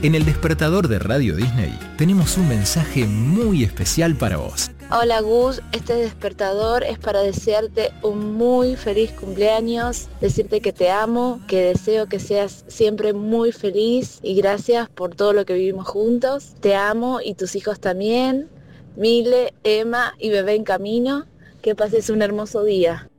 En el despertador de Radio Disney tenemos un mensaje muy especial para vos. Hola Gus, este despertador es para desearte un muy feliz cumpleaños, decirte que te amo, que deseo que seas siempre muy feliz y gracias por todo lo que vivimos juntos. Te amo y tus hijos también, Mile, Emma y bebé en camino. Que pases un hermoso día.